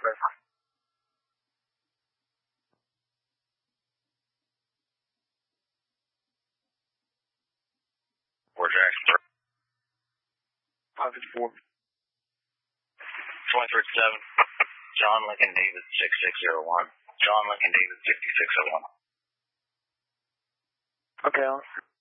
Where's Jackson? 554. 23-7. John Lincoln David 6601. John Lincoln David 6601. Okay, Alice.